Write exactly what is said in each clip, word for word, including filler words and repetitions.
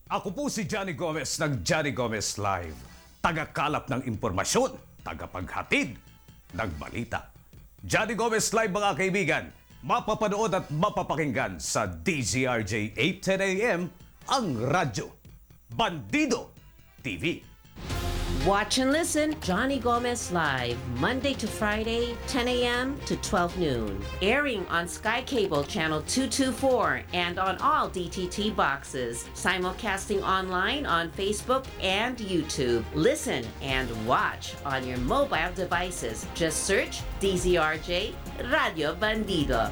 Ako po si Johnny Gomez ng Johnny Gomez Live. Tagakalap ng impormasyon, tagapaghatid ng balita. Johnny Gomez Live mga kaibigan, mapapanood at mapapakinggan sa D Z R J eight ten A M ang radyo. Bandido T V. Watch and listen, Johnny Gomez Live, Monday to Friday, ten A M to twelve noon. Airing on Sky Cable Channel two twenty-four and on all D T T boxes. Simulcasting online on Facebook and YouTube. Listen and watch on your mobile devices. Just search D Z R J Radio Bandido.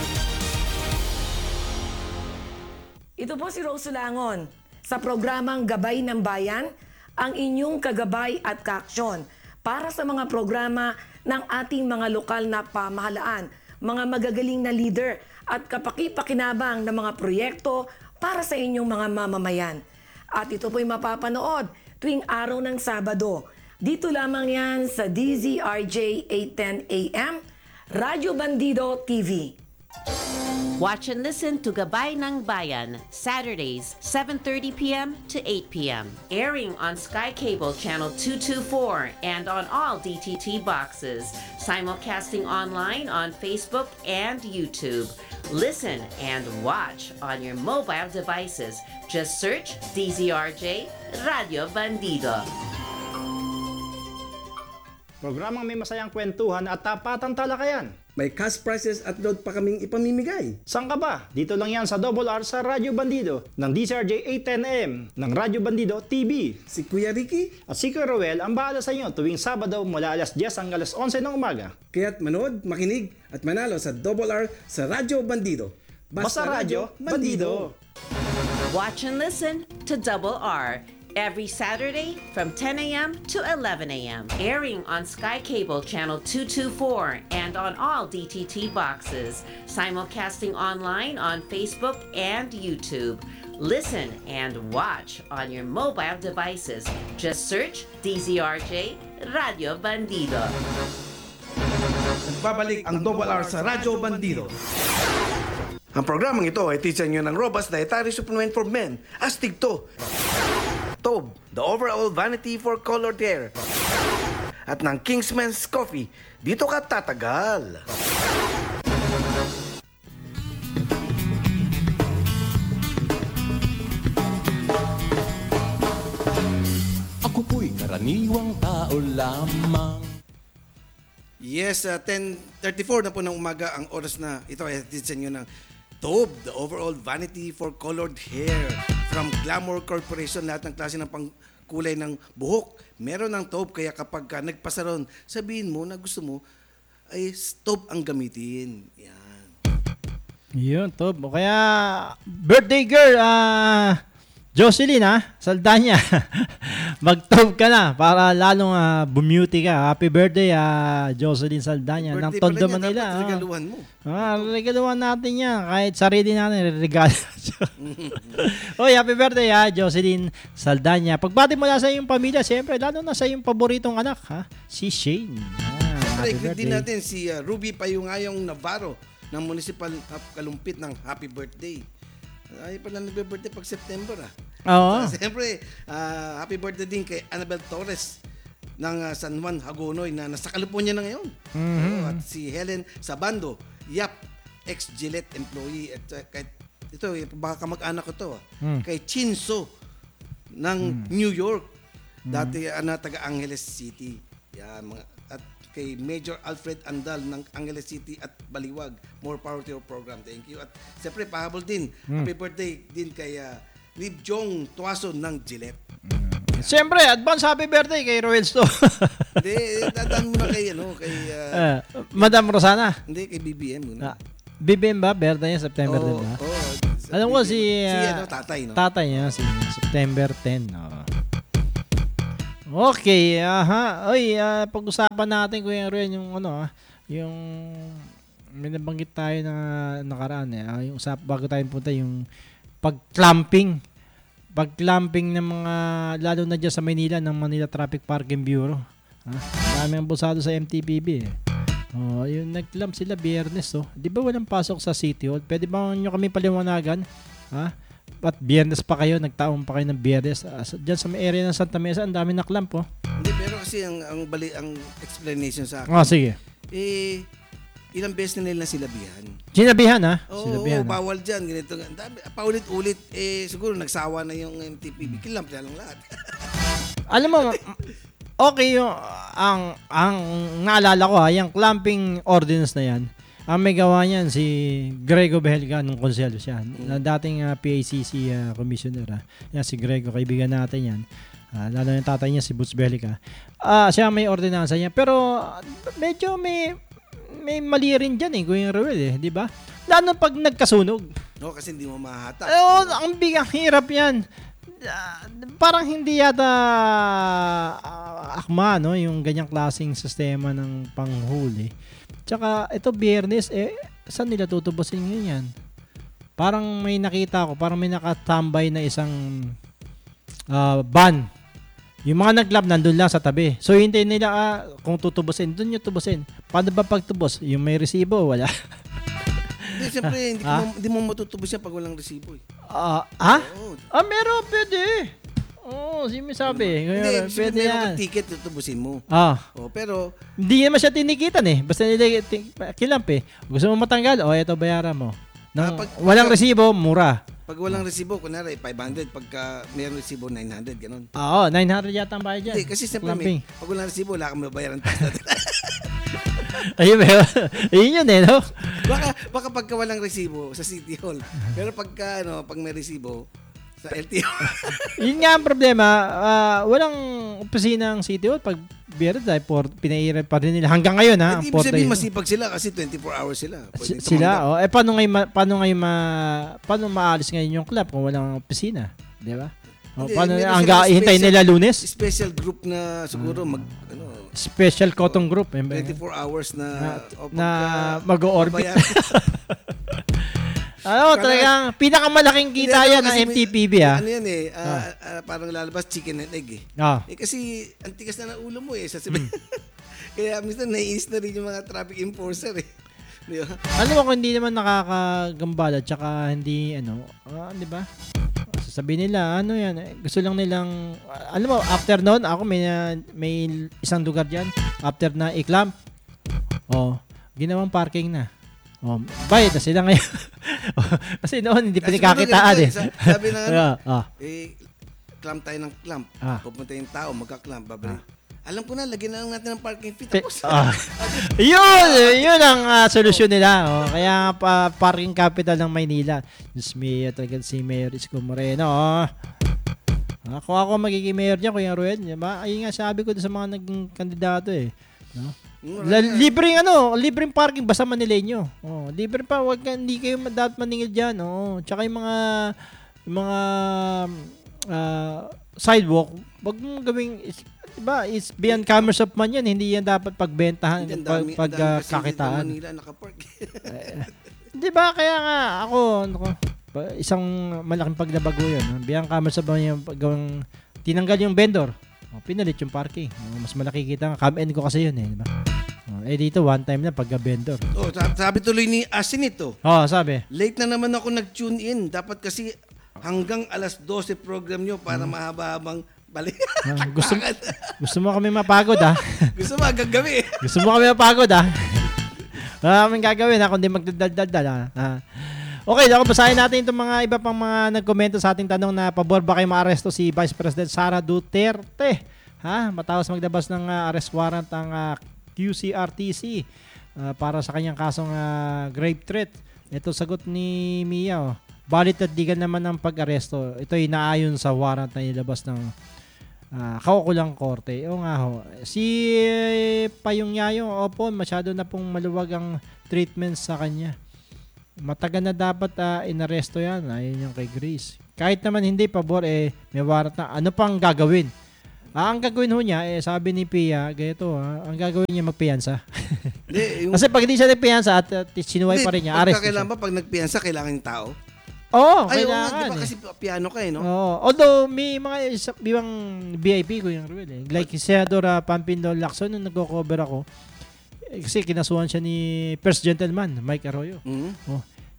Ito po si Rose Langon sa programang Gabay ng Bayan, ang inyong kagabay at kaaksyon para sa mga programa ng ating mga lokal na pamahalaan, mga magagaling na leader at kapaki-pakinabang na mga proyekto para sa inyong mga mamamayan. At ito po'y mapapanood tuwing araw ng Sabado. Dito lamang yan sa D Z R J eight ten A M, Radyo Bandido T V. Watch and listen to Gabay ng Bayan, Saturdays, seven thirty P M to eight P M Airing on Sky Cable Channel two twenty-four and on all D T T boxes. Simulcasting online on Facebook and YouTube. Listen and watch on your mobile devices. Just search D Z R J Radio Bandido. Programang may masayang kwentuhan at tapatang talakayan. May cash prizes at load pa kaming ipamimigay. Saan ka ba? Dito lang yan sa Double R sa Radyo Bandido ng D Z R J eight ten A M ng Radyo Bandido T V. Si Kuya Ricky, At si Kuya Roel ang bahala sa inyo tuwing Sabado mula alas diyes hanggang alas onse ng umaga. kaya't manood, makinig at manalo sa Double R sa Radyo Bandido. Basta Radyo Bandido. Watch and listen to Double R every Saturday from ten A M to eleven A M Airing on Sky Cable Channel two twenty-four and on all D T T boxes. Simulcasting online on Facebook and YouTube. Listen and watch on your mobile devices. Just search D Z R J Radio Bandido. Nagbabalik ang Double R sa Radyo Bandido. Ang programang ito ay teacher nyo ng Robust Dietary Supplement for Men, Astig to. Tob, the overall vanity for colored hair. At ng Kingsman's Coffee, dito ka tatagal. Ako po'y karaniwang tao lamang. Yes, uh, ten thirty-four na po ng umaga ang oras na ito ay hatid sa inyo ng Tob, the overall vanity for colored hair. From Glamour Corporation, lahat ng klase ng pangkulay ng buhok. Meron ng Tob, kaya kapag ka nagpasaron, sabihin mo na gusto mo, ay Tob ang gamitin. Yan. Yun, Tob. O kaya, birthday girl, ah, Jocelyn, ha? Saldanya. Mag-Tob ka na para lalong uh, bumuti ka. Happy birthday, ah, Jocelyn Saldanya. Ng Tondo, Manila. Dapat regaluhan mo. Ah, regaluhan natin yan. Kahit sarili natin, regalo. Oy, happy birthday, ha, Jocelyn Saldanya. Pagbati mo na sa iyong pamilya, siyempre, lalo na sa iyong paboritong anak, ha? Si Shane. Ah, happy Siyempre, din birthday. natin si uh, Ruby Payungayong Navarro ng Municipal Kalumpit ng happy birthday. Ay pala nagbe-birthday pag September ah. Oo. So, siyempre, uh, happy birthday din kay Annabel Torres ng uh, San Juan, Hagonoy na nasa California na ngayon. Mhm. So, at si Helen Sabando, Yap, ex-Gillette employee. At uh, kay, ito, eh, baka kamag-anak ko to. ah. Mm. Kay Chinso ng New York. Dati uh, na taga Angeles City. Yan, mga, at kay Major Alfred Andal ng Angeles City at Baliwag. More power to your program. Thank you. At siyempre, pahabol din. Happy birthday din kay uh, Lib Jong Tuaso ng Gillette. Siyempre, advance happy birthday kay Roel Sto. Hindi, dadaan mo na kay, ano, kay, uh, Eh, Madam Rosana. hindi, kay B B M muna. Ah, B B M ba? Birthday niya September Oo, ten ba? oo. Alam ko B B M. si... Si, ah, ano, tatay, no? Tatay niya, si September ten. Oo. Okay, aha. Oy, ah, pag-usapan natin Kuya Roel yung ano, ah, yung may nabanggit tayo na nakaraan eh. Ah, yung usap bago tayo punta yung pag-clamping. Pag-clamping ng mga lalo na diyan sa Manila ng Manila Traffic Parking Bureau. Ha? Dami ang busado sa M T B B eh. Oh, yung nag-clamp sila Biyernes oh. 'Di ba walang pasok sa City Hall? Pwede ba niyo kami paliwanagan? Ha? at biyernes pa kayo, nagtaon pa kayo ng biyernes. Uh, diyan sa may area ng Santa Mesa, ang dami na clamp po. Hindi, pero kasi ang, ang, bali, ang explanation sa akin, Ah, sige. eh, ilang beses na nila silabihan. Sinabihan ha? Oo, Sinabihan. oo, bawal dyan. Ganito. nga. Ang dami- Paulit-ulit, eh, siguro nagsawa na yung M T P B. Kilamp na lang lahat. Alam mo, okay yung, ang, ang naalala ko ha, yung clamping ordinance na yan, ang may gawa niyan si Grego Behelga nung konselo siya. Na dating uh, P A C C uh, commissioner. Uh. Yan, si Grego, kaibigan natin yan. Uh, lalo yung tatay niya, si Boots Behelga. Uh, siya may ordinansa niya. Pero uh, medyo may may mali rin dyan eh, Kuya Ruel eh, di ba? Lalo pag nagkasunog. No, kasi hindi mo mahata. Eh, oh, ang bigang hirap yan. Ah, parang hindi yata ah, akma, no? Yung ganyang klaseng sistema ng panghuli. Tsaka, ito biyernes, eh, saan nila tutubusin ngayon yan? Parang may nakita ko, parang may nakatambay na isang ah, van. Yung mga nag-lab nandun lang sa tabi. So, hintayin nila ah, kung tutubusin. Doon yung tubusin. Paano ba pagtubos? Yung may resibo, wala. Hindi, siyempre, hindi, Ha? mo, hindi mo matutubos yan pag walang resibo. Eh. Ah, ha? Oo. Ah, meron, pwede. Oo, oh, sino sabi? Hindi, Ngayon, pwede pwede meron yan. kang ticket, tutubusin mo. Ah, Oh, pero, hindi naman siya tinikitan eh. Basta nila ti- kilamp eh. Gusto mo matanggal? O, eto bayaran mo. Nang, Ah, pag- walang pag- resibo, mura. pag walang resibo, kunwari, five hundred. Pagka mayroong resibo, nine hundred. Ganon. Ah, Oo, nine hundred yata ang bayad dyan. Hindi, kasi siyempre, Clamping. may, pag walang resibo, wala kang mabayaran tax natin. Ayun, ayun, ayun yun eh, no? baka, baka pagka walang resibo sa City Hall. Pero pagka, ano, pag may resibo, sa L T O. Yun nga ang problema, ah, walang opisina ang City Hall pag biyernes dahil por, pinairan pa rin nila. Hanggang ngayon ha, ang Hindi four sabihin days. masipag sila kasi twenty-four hours sila. Si- Pwede sila, tumanggap. oh. Eh, paano ngayon, ma- paano ngayon, ma, paano maalis ngayon yung club kung walang opisina? Di ba? O, Hindi, paano, meron hanggang silang hintayin special- nila lunes? Special group na siguro mag, ano, Special cotton group. Eh, twenty-four hours na, na, o na pagka- mag-orbit. babayaran. Ano, Kaya- talagang pinakamalaking kita Hindi, ano, yan ng kasi M T P B may- ah. Ano yan eh, ah, ah, parang lalabas chicken and egg eh. Ah. Eh kasi ang tigas na ng ulo mo eh. Hmm. Sasabihin. Kaya minsan naiinis na rin yung mga traffic enforcer eh. Di ba? Ano mo kung hindi naman nakakagambala tsaka hindi ano, ah, di ba? Sasabihin nila, ano yan, eh, gusto lang nilang, ah, alam mo, after noon, ako may, ah, may isang lugar dyan, after na i-clamp, oh, ginawang parking na. Oh, bayad na sila ngayon. Kasi noon, hindi pa Kasi nikakitaan ganito eh. sa- Sabi na ano, Yeah, ah. eh, clamp tayo ng clamp. Ah. Pupunta yung tao, magka-clamp, babalik. Alam ko na, lagyan na lang natin ng parking fee. Pe- Tapos, ah. yun, yun ang ah, solusyon nila. Oh. Kaya pa, parking capital ng Maynila. Diyos me, talaga si Mayor Isko Moreno. Oh. Ako ako magiging mayor niya, Kuya Ruel. Diba? Ayun nga sabi ko sa mga naging kandidato eh. No? La- libreng ano, libreng parking basta Manileño. Oh, libre pa, wag ka, hindi kayo ma- dapat maningil diyan. Oh, tsaka yung mga yung mga ah, sidewalk, wag mong gawing is- diba, it's beyond commerce of man yan. Hindi yan dapat pagbentahan Hindi, ang pag, dami, ang pag dami ah, kasi dito kakitaan. sa Manila nakapark. Di ba? Kaya nga, ako, ano ko, pa- isang malaking paglabago yun. Biyang commerce of man yung gawang tinanggal yung vendor. O, pinalit yung parking. O, mas malaki kita. Come-in ko kasi yun eh. Di ba? O, eh dito, one time na pagka-vendor. oh, sabi, sabi tuloy ni Asin ito, Oh, sabi. late na naman ako nag-tune in. Dapat kasi hanggang alas twelve program nyo Hmm. para mahaba-habang balik. Ah, gusto, gusto mo kami mapagod ah. Gusto mo hanggang gabi. Gusto mo kami mapagod ah. Wala kaming gagawin ha, kundi magdadaldal ah. Ah. Okay, ako basahin natin itong mga iba pang mga nagkomento sa ating tanong na pabor ba kayo maaresto si Vice President Sara Duterte? Ha? Matapos maglabas ng ah, arrest warrant ang ah, Q C R T C ah, para sa kanyang kasong ah, grave threat. Ito sagot ni Mia. Oh. Balit at digan naman ang pag-aresto. Ito ay naayon sa warrant na ilabas ng Ah, kaukulang korte. O nga ho. Si eh, Payong Yayo, opo, masyado na pong maluwag ang treatment sa kanya. Matagal na dapat ah, inaresto yan. Ayun yung kay Grace. Kahit naman hindi pabor, eh, may warrant na. Ano pang gagawin? Ah, ang gagawin ho niya, eh, sabi ni Pia, ganito, ah, ang gagawin niya magpiyansa. Hindi, yung, Kasi pag hindi siya nagpiyansa at uh, sinuway hindi, pa rin niya, pagka arrest na kailangan siya. ba, pag nagpiyansa, kailangan yung tao? Oo, Ay, oo nga, kailangan. di ba eh. kasi piano ka eh, no? Oo. Although may mga isa- ibang V I P ko yung Ruel eh. Like si Senador uh, Pampindol Lacson nung nagko-cover ako. Eh, kasi kinasuhan siya ni First Gentleman, Mike Arroyo. Mhm. Oh.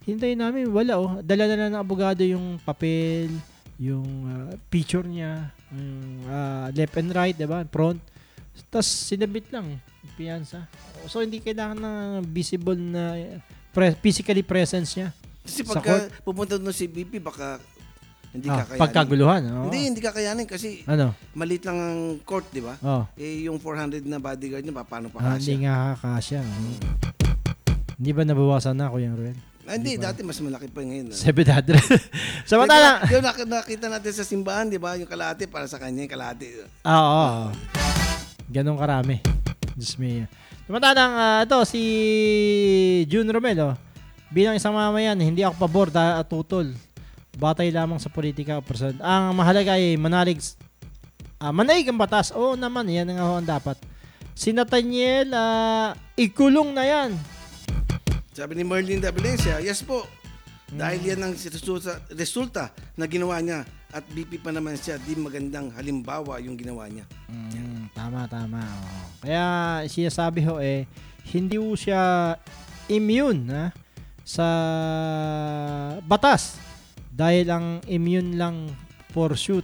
hintayin namin, wala oh. Dala na lang ng abogado yung papel, yung ah, picture niya, yung ah, left and right, diba? Front. Tapos sinabit lang, piyansa. So hindi kailangan ng visible na pre- physically presence niya. Kasi Sa pagka pupunta doon si B P, baka hindi Ah, kakayanin. pagkaguluhan. Oh. Hindi, hindi kakayanin kasi Ano? maliit lang ang court, di ba? Oh. Eh, yung four hundred na bodyguard niya, pa- paano pa Ah, kasya? hindi nga kakasya. Oh. Hindi ba nabawasan na, Kuya Ruel? Ah, hindi, dati mas malaki pa ngayon. ah. seven hundred. Samantala. Yung nak- nakita natin sa simbahan, di ba? Yung kalahati para sa kanya, yung kalahati. Oo. oo, oo. Ganun karami. Diyos me. Samantalang ah, ito, si June Romelo, bilang isang mamayan, hindi ako pabor dahil at tutol. Batay lamang sa politika o person. Ang mahalaga ay manalig, ah, manaig ang batas. Oo naman, yan ang ang dapat. Si Nathaniel, ah, ikulong na yan. Sabi ni Merlin de Valencia, yes po. Dahil yan ang resulta, resulta na ginawa niya at B P pa naman siya, di magandang halimbawa yung ginawa niya. Mm, tama, tama. oo. Kaya siya sabi ho eh, hindi ho siya immune ha, sa batas. Dahil ang immune lang for shoot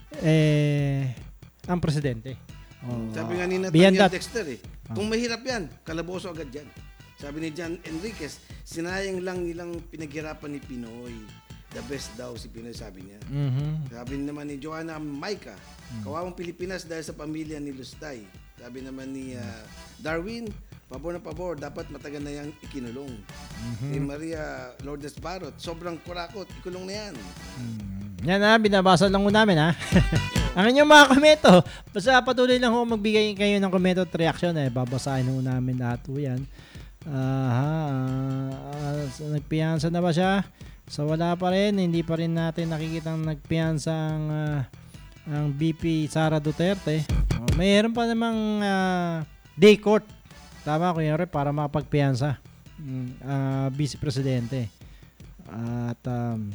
eh, ang presidente. Oh, Sabi nga ni beyond Nathaniel that, Dexter eh, kung mahirap yan, kalaboso agad yan. Sabi ni John Enriquez, sinayang lang nilang pinaghirapan ni Pinoy. The best daw si Pinoy, sabi niya. mhm. Sabi naman ni Joanna Maika, kawawang Pilipinas dahil sa pamilya ni Lustay. Sabi naman ni ah, Darwin, pabor na pabor, dapat matagal na yang ikinulong. Kay Maria Lourdes Barot, sobrang kurakot, ikulong na yan. Yan ha, binabasa lang ho namin ha. Ang inyong mga komento, basta patuloy lang ho magbigay kayo ng komento at reaction eh. Babasahin ho namin lahat ho yan. Aha, uh, nagpiyansa na ba siya? So wala pa rin, hindi pa rin natin nakikitang nagpiyansa ang, ah, ang B P Sara Duterte. Oh, mayroon pa namang ah, day court. Tama ko yun rin para makapagpiyansa mm, ah, Vice Presidente. At um,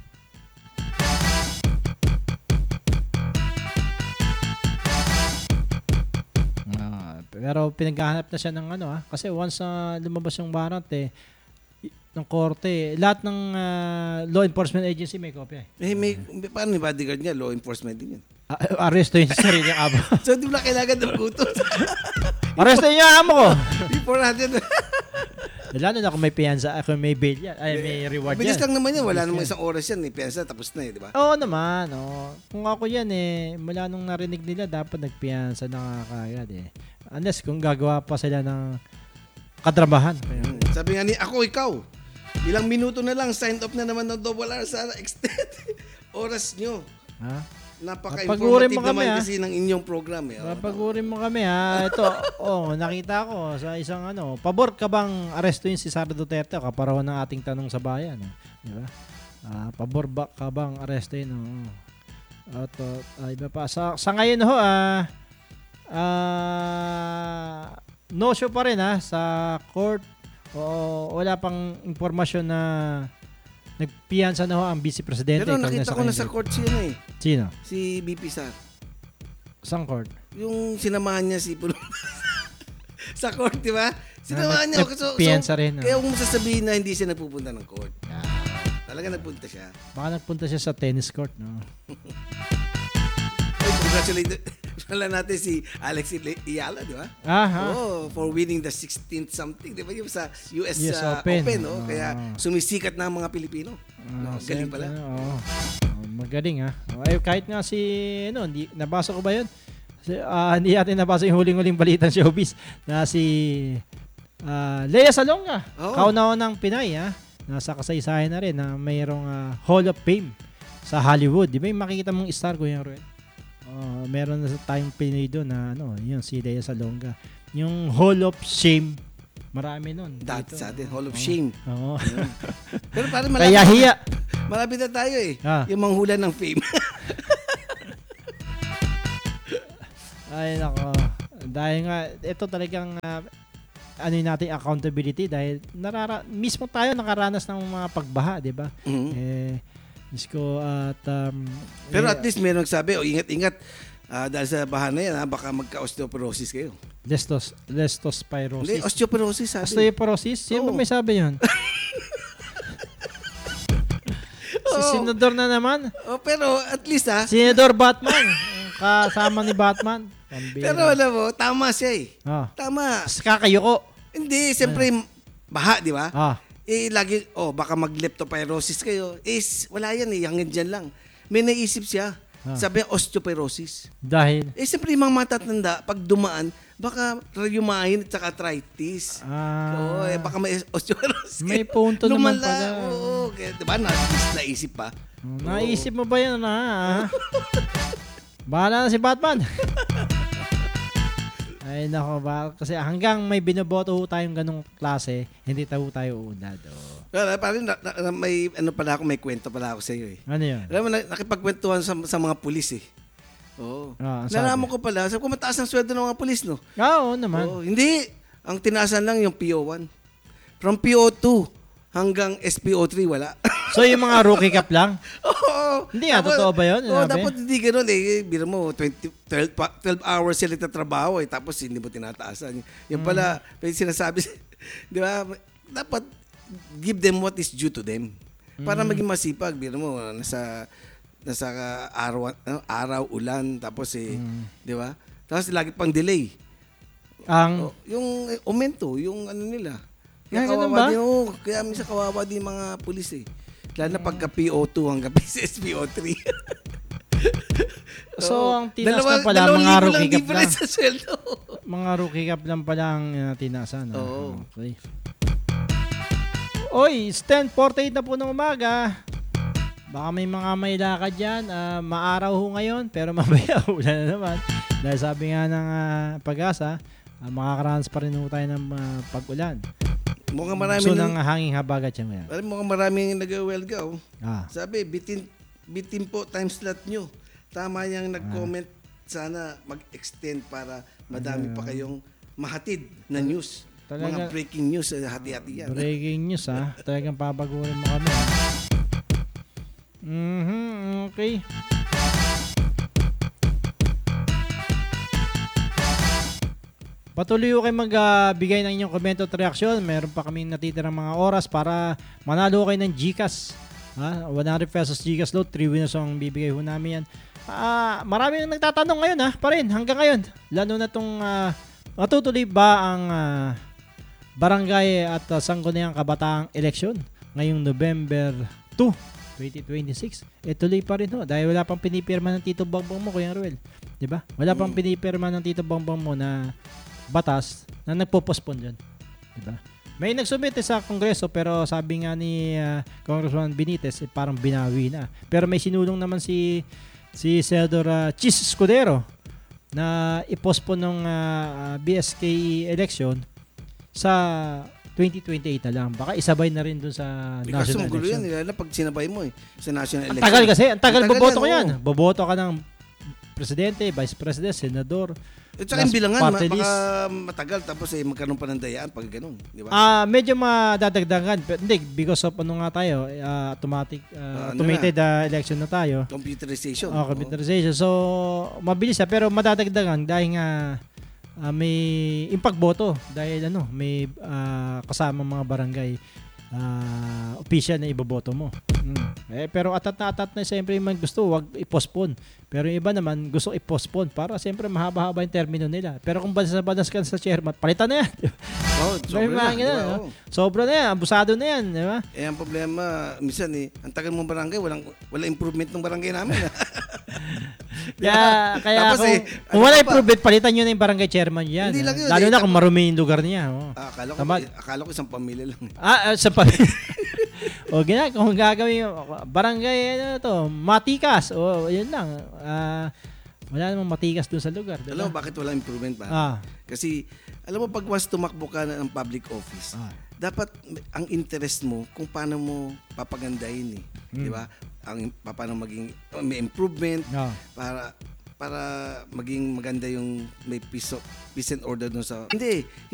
Ah, pero pinaghahanap na siya ng ano ah. Kasi once na lumabas yung warrant eh, i- ng korte, lahat ng ah, law enforcement agency may kopya eh. Eh, may, paano yung bodyguard niya? Law enforcement din yan. Ah, arresto yun sa sarili ng amo. So, di mo na kailangan ng utos. Arresto yun yung amo ko. Yung four hundred. Lalo na kung may piyansa, kung may bail yan, ay may reward Bilis yan. lang naman yan. Wala namang isang oras yan. Eh. Piyansa, tapos na eh, di ba? Oo naman, oo. Kung ako yan eh, mula nung narinig nila, dapat nagpiyansa na nga kaagad eh. Unless kung gagawa pa sila ng kadrabahan. Kaya, Hmm. Sabi nga ni, ako ikaw. Ilang minuto na lang, sign off na naman ng double R sa extend. Oras nyo. ha? Napaka-informative Mapag-uri mo kami, naman ha? kasi ng inyong program. Eh. Oh, Papagurin mo kami ha. Ito, oh, nakita ko sa isang ano, pabor ka bang arestuin si Sara Duterte? Kaparawan ng ating tanong sa bayan. Eh. Di ba? Ah, pabor ba ka bang arestuin? Oh. At uh, iba pa. Sa, sa ngayon ho, ah, ah, no show pa rin ha, sa court. O wala pang impormasyon na nagpiyansa na ho ang Vice Presidente. Pero Ikaw nakita ko na sa kanya. court siya eh. Sino? Si B P Sar. Saan court? Yung sinamahan niya si Pulong. Sa court, di ba? Sinamahan niya. nag- So, so, nagpiyansa rin, no? Kaya kung sasabihin na hindi siya nagpupunta ng court. Talaga nagpunta siya. Baka nagpunta siya sa tennis court, no? Ay, congratulate wala natin si Alex Iyala, di ba? Aha. Oh, for winning the sixteenth something, di ba? Yung sa U S, U S uh, Open. Open, no? Ah. Kaya sumisikat na ang mga Pilipino. No, Ah, galing siyempre, pala. Oo. Oh, magaling ha. Oh, ay, kahit nga si, ano, hindi, nabasa ko ba yun? Si, ah, hindi natin nabasa yung huling-huling balitan showbiz na si ah, Lea Salonga. Oo. Kauna-una ng Pinay ha. Nasa kasaysayan na rin na mayroong ah, Hall of Fame sa Hollywood. Di ba yung makikita mong star ko yung Ruel? Oh, meron na sa time Pinoy doon na ano, yun si Lea Salonga. Yung Hall of Shame, marami nun. Dati dito. sa atin, Hall of Shame. Oo. Pero parang Kaya malapit, hiya. malapit na tayo eh. Ah. Yung manghula ng fame. Ay nako. Dahil nga ito talagang uh, ano yun natin accountability dahil narara mismo tayo nakaranas ng mga pagbaha, 'di ba? Mhm. Eh Diyos ko at um, Pero eh, at least meron nagsabi, oh, ingat-ingat. Ah, dahil sa baha na yan, ha, baka magka-osteoporosis kayo. lestos Hindi, lestospirosis. osteoporosis sabi. Osteoporosis? Sino ba Oo. may sabi 'yon? senador na naman. Oh, pero at least ha. Senador Batman. Yung kasama ni Batman. Pambira. Pero alam mo, tama siya eh. Ah. Tama. Tapos kakayuko. Hindi, siyempre, baha, di ba? Ah. Eh, lagi, oh, baka mag-leptopyrosis kayo. Is, wala yan eh, hanggang dyan lang. May naisip siya. Ah. Sabi niya, osteoporosis. Dahil. Eh, siyempre, yung mga matatanda, pag dumaan, baka rheumain at saka arthritis. Ah. Oo, eh, baka may osteoporosis. May punto naman Lumala, pala. Oo, kaya, di ba, na, naisip pa. Naisip mo ba yan na? Ah? Bahala na si Batman. Ay nako ba kasi hanggang may binoboto ho tayong ganong klase, hindi tayo tayo uunad. Oh. Well, parang na, na, may ano pala ako, may kwento pala ako sa iyo eh. Ano 'yun? Alam mo, na, nakipagkwentuhan sa, sa mga pulis eh. Oo. Ah, ang sabi? Nalaman ko pala, sabi ko mataas ang sweldo ng mga pulis, no? Ah, oo naman. Oo, hindi. Ang tinaasan lang yung P O one. From P O two hanggang S P O three, wala. So yung mga rookie cap lang? Oo. Hindi ah, totoo ba yun? Oo, Sinabi? dapat hindi ganun eh. Biro mo, twenty, twelve, pa- twelve hours sila tatrabaho eh. Tapos hindi mo tinataasan. Yung pala, may sinasabi, di ba? Dapat give them what is due to them. Para maging masipag. Biro mo, nasa, nasa araw, ano, araw, ulan, tapos eh, di ba? Tapos lagi pang delay. Ang Oh, yung eh, aumento, yung ano nila. Ah, Kaya ganun kawawa ba? din, oh, kaya minsan kawawa din mga pulis eh. Lalo na pagka P O two hanggang S P O three. So ang tinas Dalawa- na pala dalawang mga libo rookie lang cap lang. difference sa sweldo. Mga rookie cap lang pala ang uh, tinasan. ah. Oo. Okay. Oy, it's ten forty-eight na po ng umaga. Baka may mga may lakad dyan. Ah, maaraw ho ngayon, pero mamaya ulan na naman. Dahil sabi nga ng ah, pag-asa, uh, makakaranas pa rin ho tayo ng ah, pag-ulan. Mukhang marami So nang, ng hanging habagat siya ngayon. alam, mukhang maraming nag-welga oh. Ah. Sabi, bitin, bitin po time slot nyo. Tama yung nag-comment, sana mag-extend para madami pa kayong mahatid na news. Talaga- Mga breaking news, eh, hati-hati yan. Breaking news ha. Talagang pabagurin mo kami. ha? Mhm, okay. Patuloy ko kayo magbigay ng inyong komento at reaksyon. Meron pa kaming natitirang mga oras para manalo kayo ng GCash. Ha? one hundred pesos GCash load. three winners ang bibigay ho namin yan. Ah, marami nang nagtatanong ngayon ha, pa rin hanggang ngayon. Lalo na itong ah, matutuloy ba ang ah, barangay at uh, sangguniang kabataang eleksyon ngayong November two, twenty twenty-six. E tuloy pa rin ho dahil wala pang pinipirma ng Tito Bongbong mo, Kuya Ruel. 'Di ba? Wala pang pinipirma ng Tito Bongbong mo na batas na nagpo-postpone diyan. 'Di ba? May nagsubmit sa Kongreso pero sabi nga ni uh, Congressman Benitez eh, parang binawi na. Pero may sinulong naman si si Senador uh, Chis Escudero na i-postpone ng uh, B S K E election sa twenty twenty-eight na lang. Baka isabay na rin dun sa Eh, kaso national magulo election. yan, nila pag sinabay mo eh, sa national Ang election. tagal kasi. Ang tagal Ang boboto ko oo. yan. Boboto ka ng presidente, vice president, senador. At saka yung last bilangan, ma- party baka list. matagal tapos eh, magkaroon pa ng dayaan pag ganun. Di ba? Ah, medyo madadagdagan. Pero hindi, because of ano nga tayo, ah, automatic, Ah, ah, ano automated ah, election na tayo. Computerization. Oh, computerization. So, mabilis siya. Pero madadagdagan dahil nga ah, may impagboto. Dahil ano, may ah, kasama mga barangay ah, official na iboboto mo. Mm. Eh, pero atat na atat na siyempre yung mga gusto, wag i-postpone. Pero yung iba naman gusto i-postpone para siyempre mahaba-haba yung termino nila. Pero kung banas-banas ka sa chairman, palitan na yan. Oh, May sobra mga na, di ganun, ba? no? Oo. Sobra na yan, abusado na yan, di ba? Eh, ang problema, minsan eh, ang tagal mong barangay, walang, walang improvement ng barangay namin. Kaya, kaya Tapos kung, eh, kung ano wala pa ba? improvement, palitan nyo na yung barangay chairman yan. Hindi lang yun, Lalo eh, na kung tapos- marumi yung lugar niya. Oh. Ah, akala ko, Tama. akala ko isang pamilya lang. eh. Ah, ah, sa pa. O gina, kung gagawin yung barangay ano to, matikas. O yun lang. Ah, wala namang matikas doon sa lugar, di Alam mo ba? bakit walang improvement ba? Ah. Kasi, alam mo, pag once tumakbo ka na ng public office, Ah. dapat ang interest mo kung paano mo papagandahin eh. Hmm. Di ba? Ang paano maging may improvement Ah. para para maging maganda yung may peace, of, peace and order dun sa... Hindi,